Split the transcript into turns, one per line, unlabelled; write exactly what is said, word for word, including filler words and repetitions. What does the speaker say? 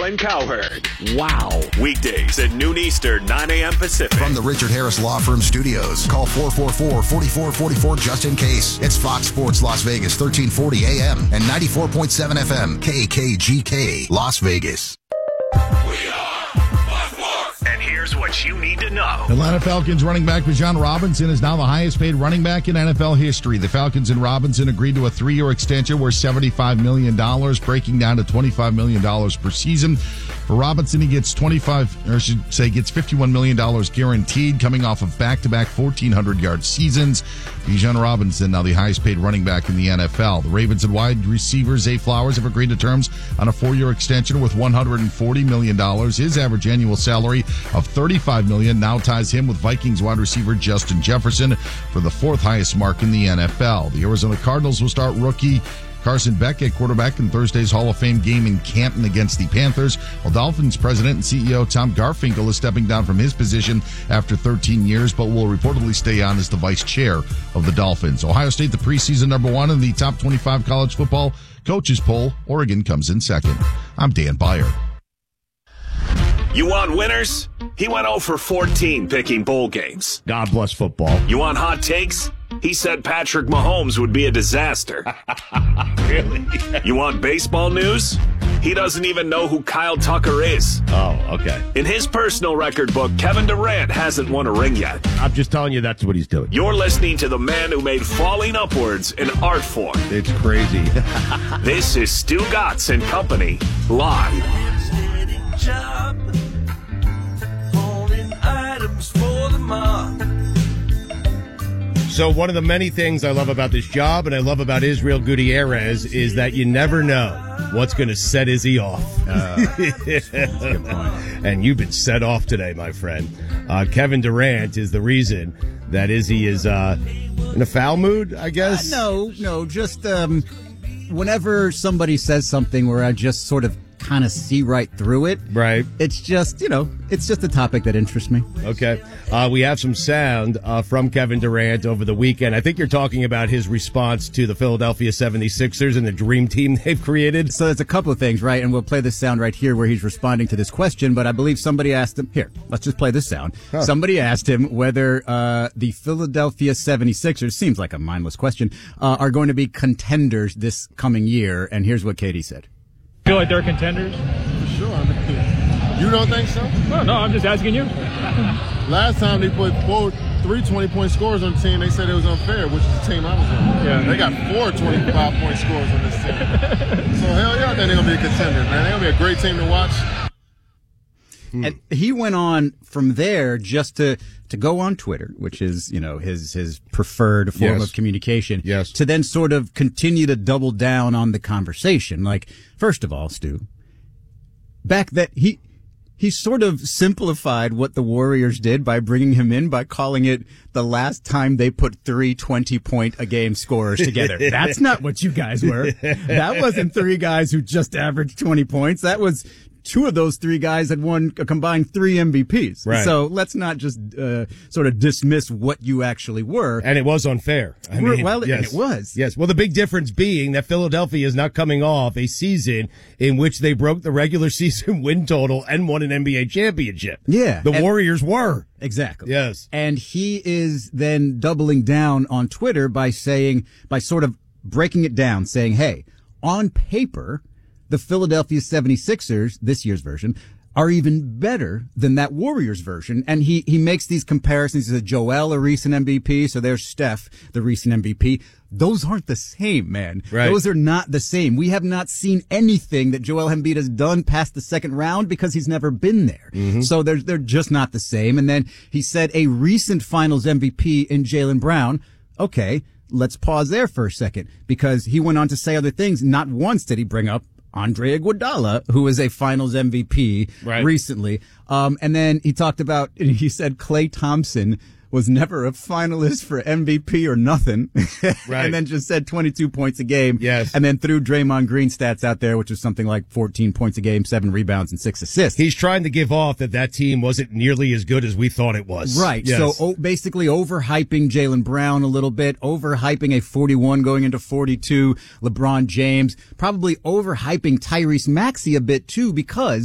and Cowherd.
Wow.
Weekdays at noon Eastern, nine a.m. Pacific.
From the Richard Harris Law Firm studios, call four four four, four four four four just in case. It's Fox Sports Las Vegas, thirteen forty A M and ninety-four point seven F M, K K G K, Las Vegas.
We are Buzzworth. And here's what you need to know.
Atlanta Falcons running back Bijan Robinson is now the highest paid running back in N F L history. The Falcons and Robinson agreed to a three-year extension worth seventy-five million dollars, breaking down to twenty-five million dollars per season. For Robinson, he gets twenty-five, or I should say, gets fifty-one million dollars guaranteed, coming off of back-to-back fourteen hundred yard seasons. Bijan Robinson, now the highest paid running back in the N F L. The Ravens and wide receiver Zay Flowers have agreed to terms on a four-year extension worth one hundred forty million dollars. His average annual salary of thirty-five million dollars now ties him with Vikings wide receiver Justin Jefferson for the fourth highest mark in the N F L. The Arizona Cardinals will start rookie Carson Beck at quarterback in Thursday's Hall of Fame game in Canton against the Panthers, while Dolphins president and C E O Tom Garfinkel is stepping down from his position after thirteen years, but will reportedly stay on as the vice chair of the Dolphins. Ohio State, the preseason number one in the top twenty-five college football coaches poll. Oregon comes in second. I'm Dan Byer.
You want winners? He went oh for fourteen picking bowl games.
God bless football.
You want hot takes? He said Patrick Mahomes would be a disaster.
Really?
You want baseball news? He doesn't even know who Kyle Tucker is.
Oh, okay.
In his personal record book, Kevin Durant hasn't won a ring yet.
I'm just telling you that's what he's doing.
You're listening to the man who made falling upwards an art form.
It's crazy.
This is Stu Gatz and Company, live.
Job, holding items for the mob.
So one of the many things I love about this job and I love about Israel Gutierrez is that you never know what's going to set Izzy off. Uh, that's a good point. And you've been set off today, my friend. Uh, Kevin Durant is the reason that Izzy is uh, in a foul mood, I guess.
Uh, no, no, just um, whenever somebody says something where I just sort of kind of see right through it.
Right.
It's just, you know, it's just a topic that interests me.
Okay. Uh, we have some sound uh, from Kevin Durant over the weekend. I think you're talking about his response to the Philadelphia seventy-sixers and the dream team they've created.
So there's a couple of things, right? And we'll play this sound right here where he's responding to this question. But I believe somebody asked him, here, let's just play this sound. Huh. Somebody asked him whether uh, the Philadelphia seventy-sixers, seems like a mindless question, uh, are going to be contenders this coming year. And here's what Katie said.
Feel like they're contenders?
For sure. I mean, you don't think so?
No, no, I'm just asking you.
Last time they put four, three twenty-point scores on the team, they said it was unfair, which is the team I was on.
Yeah.
They got four twenty-five-point scores on this team. So, hell yeah, I think they're going to be a contender, man. They're going to be a great team to watch.
And he went on from there just to, to go on Twitter, which is, you know, his, his preferred form
Yes.
of communication.
Yes.
To then sort of continue to double down on the conversation. Like, first of all, Stu, back that he, he sort of simplified what the Warriors did by bringing him in by calling it the last time they put three twenty-point a game scorers together. That's not what you guys were. That wasn't three guys who just averaged twenty points. That was two of those three guys had won a combined three M V Ps.
Right.
So let's not just uh, sort of dismiss what you actually were.
And it was unfair. I mean,
well,
yes.
and it was.
Yes. Well, the big difference being that Philadelphia is not coming off a season in which they broke the regular season win total and won an N B A championship.
Yeah.
The
and-
Warriors were.
Exactly.
Yes.
And he is then doubling down on Twitter by saying, by sort of breaking it down, saying, hey, on paper, the Philadelphia seventy-sixers, this year's version, are even better than that Warriors version. And he, he makes these comparisons. He said Joel, a recent M V P. So there's Steph, the recent M V P. Those aren't the same, man.
Right.
Those are not the same. We have not seen anything that Joel Embiid has done past the second round because he's never been there. Mm-hmm. So they're, they're just not the same. And then he said a recent finals M V P in Jaylen Brown. Okay, let's pause there for a second because he went on to say other things. Not once did he bring up Andre Iguodala, who is a finals M V P
right.
recently. Um, and then he talked about, he said Klay Thompson was never a finalist for M V P or nothing.
Right.
And then just said twenty-two points a game.
Yes.
And then threw Draymond Green stats out there, which was something like fourteen points a game, seven rebounds, and six assists.
He's trying to give off that that team wasn't nearly as good as we thought it was.
Right.
Yes.
So oh, basically overhyping Jaylen Brown a little bit, overhyping a forty-one going into forty-two LeBron James, probably overhyping Tyrese Maxey a bit too because